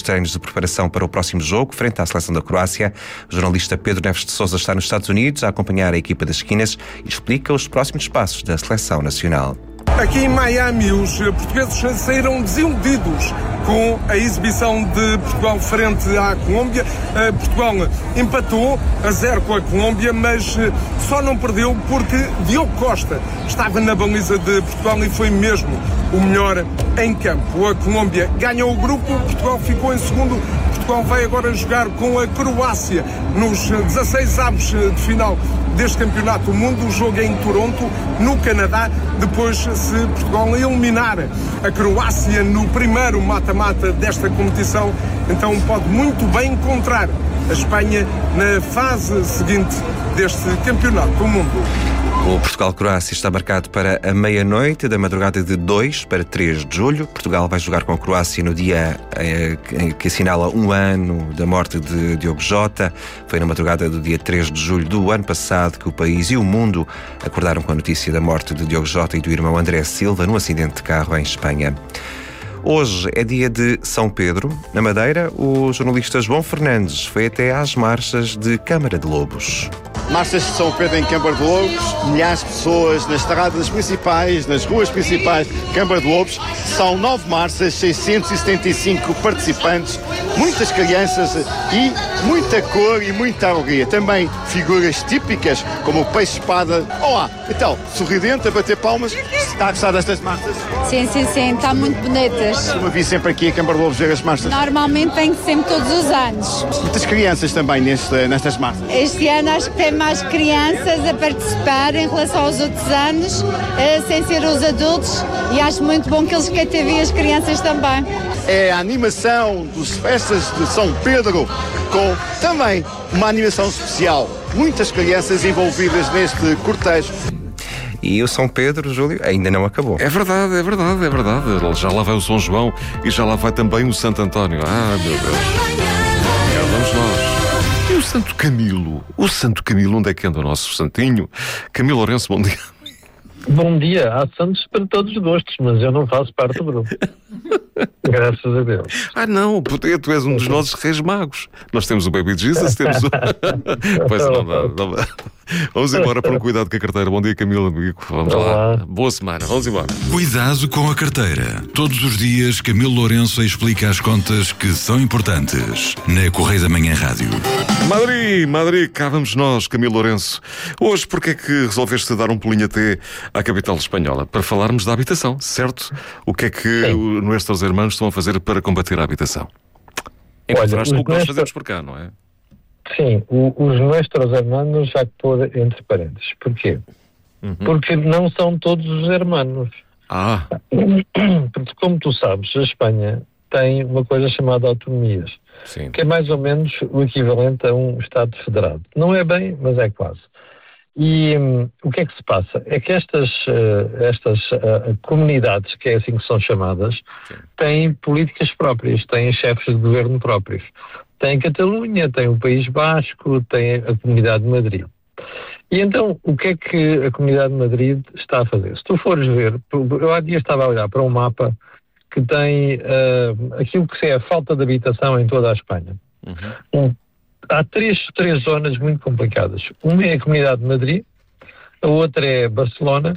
treinos de preparação para o próximo jogo, frente à seleção da Croácia. O jornalista Pedro Neves de Sousa está nos Estados Unidos a acompanhar a equipa das esquinas e explica os próximos passos da seleção nacional. Aqui em Miami, os portugueses saíram desiludidos com a exibição de Portugal frente à Colômbia. Portugal empatou a 0 com a Colômbia, mas só não perdeu porque Diogo Costa estava na baliza de Portugal e foi mesmo o melhor em campo. A Colômbia ganhou o grupo, Portugal ficou em segundo. Portugal vai agora jogar com a Croácia nos 16avos de final deste Campeonato do Mundo. O jogo é em Toronto, no Canadá. Depois, se Portugal eliminar a Croácia no primeiro mata-mata desta competição, então pode muito bem encontrar a Espanha na fase seguinte deste Campeonato do Mundo. O Portugal-Croácia está marcado para a meia-noite da madrugada de 2 para 3 de julho. Portugal vai jogar com a Croácia no dia que assinala 1 ano da morte de Diogo Jota. Foi na madrugada do dia 3 de julho do ano passado que o país e o mundo acordaram com a notícia da morte de Diogo Jota e do irmão André Silva num acidente de carro em Espanha. Hoje é dia de São Pedro. Na Madeira, o jornalista João Fernandes foi até às marchas de Câmara de Lobos. Marchas de São Pedro em Câmara de Lobos, milhares de pessoas nas estradas principais, nas ruas principais de Câmara de Lobos. São 9 marchas, 675 participantes, muitas crianças e muita cor e muita alegria. Também figuras típicas como o peixe-espada. Olá, então, sorridente, a bater palmas. Está a gostar destas marchas? Sim, está muito bonitas. Uma vi sempre aqui a Câmara de Lobos ver as marchas? Normalmente venho sempre todos os anos. Muitas crianças também nestas marchas? Este ano acho que tem mais crianças a participar em relação aos outros anos, sem ser os adultos, e acho muito bom que eles cativem as crianças também. É a animação dos festas de São Pedro, com também uma animação especial. Muitas crianças envolvidas neste cortejo. E o São Pedro, Júlio, ainda não acabou. É verdade. Já lá vai o São João e já lá vai também o Santo António. Ah, meu Deus. Vamos nós. E o Santo Camilo? O Santo Camilo, onde é que anda o nosso santinho? Camilo Lourenço, bom dia. Bom dia. Há santos para todos os gostos, mas eu não faço parte do grupo. Graças a Deus. Ah, não, porque tu és um dos nossos reis magos. Nós temos o Baby Jesus, temos o... Pois não dá. Vamos embora para o Cuidado com a Carteira. Bom dia, Camilo, amigo. Vamos lá. Boa semana. Vamos embora. Cuidado com a carteira. Todos os dias, Camilo Lourenço explica as contas que são importantes na Correio da Manhã Rádio. Madrid, cá vamos nós, Camilo Lourenço. Hoje, porque é que resolveste dar um pulinho até à capital espanhola? Para falarmos da habitação, certo? O que é que nossos irmãos estão a fazer para combater a habitação? Encontraste o que nós fazemos por cá, não é? Sim, os nossos hermanos já pôr entre parênteses. Porquê? Porque não são todos os hermanos. Porque, como tu sabes, a Espanha tem uma coisa chamada autonomias, que é mais ou menos o equivalente a um Estado federado. Não é bem, mas é quase. E o que é que se passa? É que estas comunidades, que é assim que são chamadas, têm políticas próprias, têm chefes de governo próprios. Tem Catalunha, tem o País Basco, tem a Comunidade de Madrid. E então, o que é que a Comunidade de Madrid está a fazer? Se tu fores ver, eu há dias estava a olhar para um mapa que tem aquilo que é a falta de habitação em toda a Espanha. Há três zonas muito complicadas. Uma é a Comunidade de Madrid, a outra é Barcelona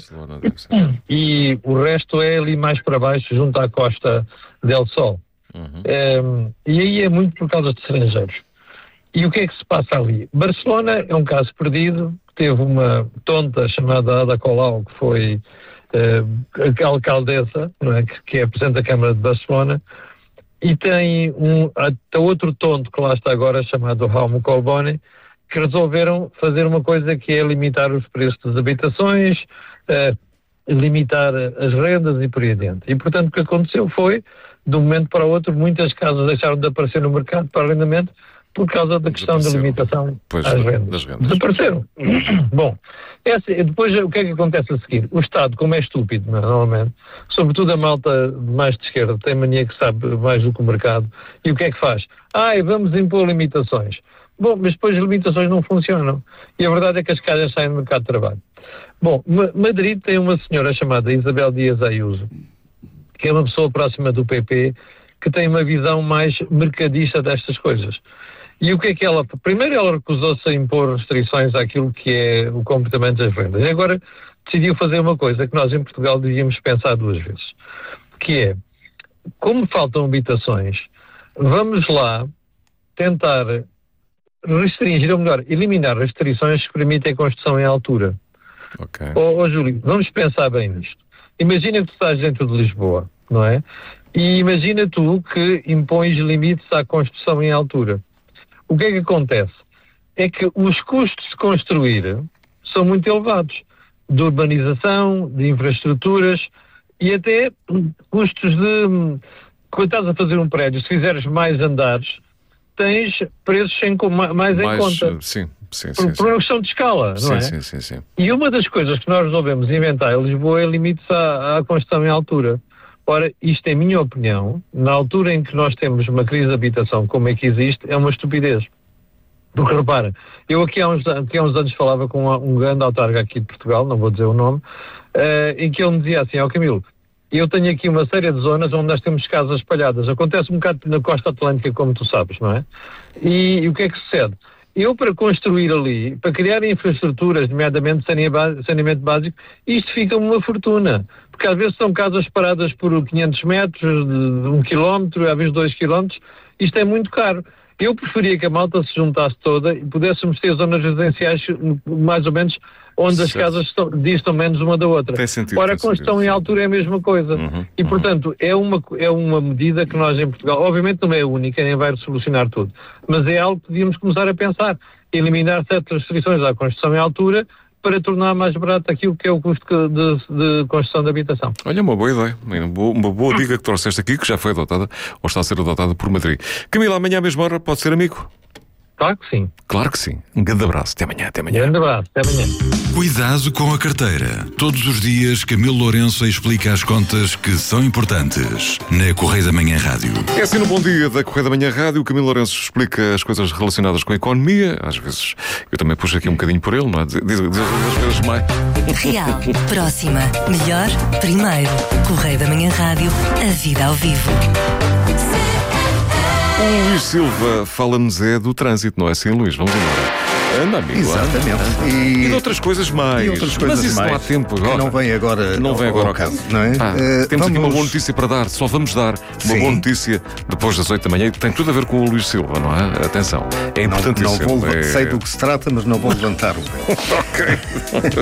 e o resto é ali mais para baixo, junto à Costa del Sol. E aí é muito por causa de estrangeiros. E o que é que se passa ali? Barcelona é um caso perdido. Teve uma tonta chamada Ada Colau, que foi a alcaldessa, não é? que é presidente da Câmara de Barcelona, e tem outro tonto que lá está agora, chamado Jaume Colboni, que resolveram fazer uma coisa que é limitar os preços das habitações, limitar as rendas e por aí adiante. E, portanto, o que aconteceu foi, de um momento para o outro, muitas casas deixaram de aparecer no mercado para arrendamento por causa da questão da limitação às rendas. Desapareceram. Bom, depois o que é que acontece a seguir? O Estado, como é estúpido, normalmente, sobretudo a malta mais de esquerda, tem mania que sabe mais do que o mercado, e o que é que faz? Vamos impor limitações. Bom, mas depois as limitações não funcionam. E a verdade é que as casas saem do mercado de trabalho. Bom, Madrid tem uma senhora chamada Isabel Díaz Ayuso, que é uma pessoa próxima do PP, que tem uma visão mais mercadista destas coisas. E o que é que ela... Primeiro ela recusou-se a impor restrições àquilo que é o comportamento das vendas. E agora decidiu fazer uma coisa que nós em Portugal devíamos pensar 2 vezes. Que é, como faltam habitações, vamos lá tentar restringir, ou melhor, eliminar restrições que permitem a construção em altura. Ok. Júlio, vamos pensar bem nisto. Imagina que tu estás dentro de Lisboa, não é? E imagina tu que impões limites à construção em altura. O que é que acontece? É que os custos de construir são muito elevados. De urbanização, de infraestruturas e até custos de... Quando estás a fazer um prédio, se fizeres mais andares, tens preços mais em conta. Sim. Por uma questão de escala, não é? Sim. E uma das coisas que nós resolvemos inventar em Lisboa é limites à construção em altura. Ora, isto é minha opinião, na altura em que nós temos uma crise de habitação como é que existe, é uma estupidez. Porque repara, eu aqui há uns anos falava com um grande autarca aqui de Portugal, não vou dizer o nome, em que ele me dizia assim, Camilo, eu tenho aqui uma série de zonas onde nós temos casas espalhadas. Acontece um bocado na costa atlântica, como tu sabes, não é? E o que é que sucede? Eu, para construir ali, para criar infraestruturas, nomeadamente saneamento básico, isto fica-me uma fortuna. Porque às vezes são casas paradas por 500 metros, de 1 quilómetro, às vezes 2 quilómetros. Isto é muito caro. Eu preferia que a malta se juntasse toda e pudéssemos ter zonas residenciais mais ou menos onde as casas distam menos uma da outra. Tem sentido. Ora, a construção em altura é a mesma coisa. E, portanto, é uma medida que nós em Portugal, obviamente não é a única, nem vai solucionar tudo, mas é algo que devíamos começar a pensar. Eliminar certas restrições à construção em altura para tornar mais barato aquilo que é o custo de construção de habitação. Olha, uma boa ideia, uma boa dica que trouxeste aqui, que já foi adotada, ou está a ser adotada por Madrid. Camila, amanhã à mesma hora pode ser amigo? Claro que sim. Claro que sim. Um grande abraço. Até amanhã. Grande abraço. Até amanhã. Cuidado com a carteira. Todos os dias, Camilo Lourenço explica as contas que são importantes na Correio da Manhã Rádio. É assim no Bom Dia da Correio da Manhã Rádio. O Camilo Lourenço explica as coisas relacionadas com a economia. Às vezes eu também puxo aqui um bocadinho por ele, não é? Diz as coisas mais. Real, próxima, melhor, primeiro. Correio da Manhã Rádio, a vida ao vivo. O Luís Silva fala-nos do trânsito, não é assim, Luís? Vamos embora. Anda, amigo. Exatamente. E de outras coisas mais. Mas isso não há tempo agora. Não vem agora ao caso, não é? Temos aqui uma boa notícia para dar. Só vamos dar uma boa notícia depois das 8 da manhã. Tem tudo a ver com o Luís Silva, não é? Atenção. É importante isso. Sei do que se trata, mas não vou levantar o véu. Ok.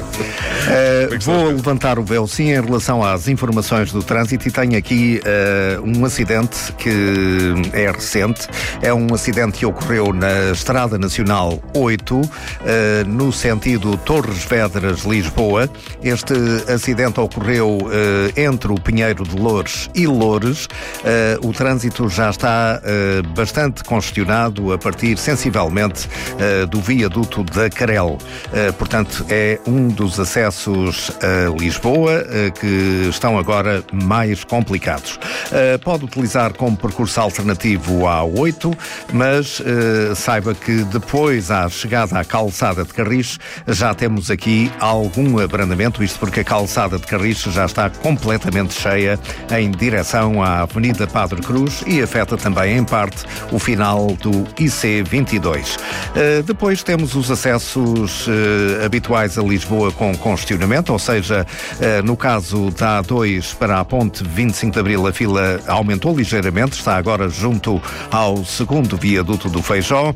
Vou levantar o véu, sim, em relação às informações do trânsito, e tenho aqui um acidente que é recente. É um acidente que ocorreu na Estrada Nacional 8, no sentido Torres Vedras, Lisboa. Este acidente ocorreu entre o Pinheiro de Loures e Loures. O trânsito já está bastante congestionado a partir sensivelmente do viaduto da Carel. Portanto, é um dos acessos a Lisboa que estão agora mais complicados. Pode utilizar como percurso alternativo a A8, mas saiba que depois, à chegada à calçada de Carris, já temos aqui algum abrandamento, isto porque a calçada de Carris já está completamente cheia em direção à Avenida Padre Cruz e afeta também em parte o final do IC22. Depois temos os acessos habituais a Lisboa com congestionamento, ou seja, no caso da A2 para a ponte 25 de Abril, a fila aumentou ligeiramente, está agora junto ao segundo viaduto do Feijó.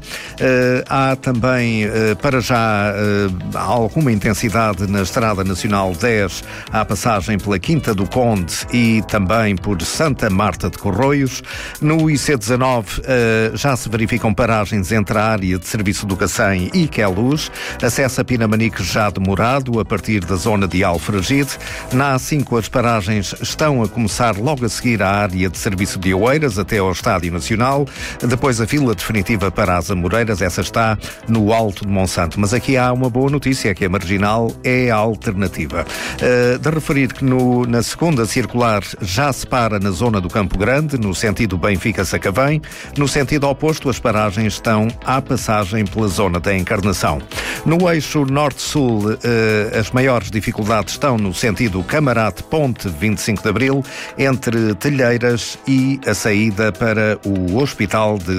Há também, para já, alguma intensidade na Estrada Nacional 10, à passagem pela Quinta do Conde e também por Santa Marta de Corroios. No IC19 já se verificam paragens entre a área de serviço do Cacém e Queluz, acesso a Pinamanique já demorado a partir da zona de Alfragide. Na A5 as paragens estão a começar logo a seguir à área de serviço de Oeiras até ao Estádio Nacional. Depois a fila definitiva para as Amoreiras, essa está no Alto Porto de Monsanto. Mas aqui há uma boa notícia, que a Marginal é a alternativa. De referir que na segunda circular já se para na zona do Campo Grande, no sentido Benfica-Sacavém. No sentido oposto, as paragens estão à passagem pela zona da Encarnação. No eixo norte-sul, as maiores dificuldades estão no sentido Camarate-Ponte 25 de Abril, entre Telheiras e a saída para o Hospital de